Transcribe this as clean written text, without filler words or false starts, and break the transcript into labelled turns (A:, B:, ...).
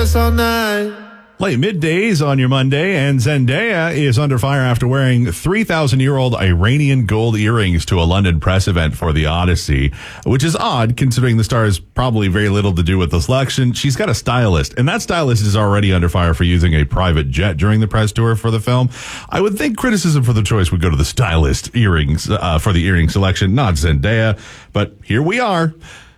A: all night.
B: Late middays on your Monday, and Zendaya is under fire after wearing 3,000-year-old Iranian gold earrings to a London press event for The Odyssey, which is odd considering the star has probably very little to do with the selection. She's got a stylist, and that stylist is already under fire for using a private jet during the press tour for the film. I would think criticism for the choice would go to the stylist earrings for the earring selection, not Zendaya, but here we are.